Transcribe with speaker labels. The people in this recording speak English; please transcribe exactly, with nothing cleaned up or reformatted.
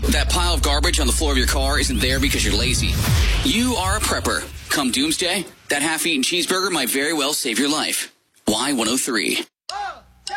Speaker 1: That pile of garbage on the floor of your car isn't there because you're lazy. You are a prepper. Come doomsday, that half-eaten cheeseburger might very well save your life. Y one oh three.